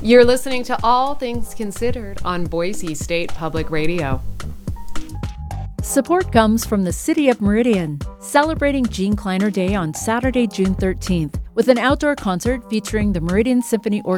You're listening to All Things Considered on Boise State Public Radio. Support comes from the City of Meridian, celebrating Gene Kleiner Day on Saturday, June 13th, with an outdoor concert featuring the Meridian Symphony Orchestra.